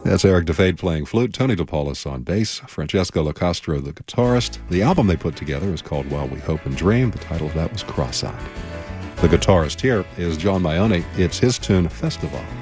That's Eric DeFade playing flute, Tony DePaulis on bass, Francesco Locastro the guitarist. The album they put together is called While We Hope and Dream. The title of that was Cross-Eyed. The guitarist here is John Maione. It's his tune, Festival.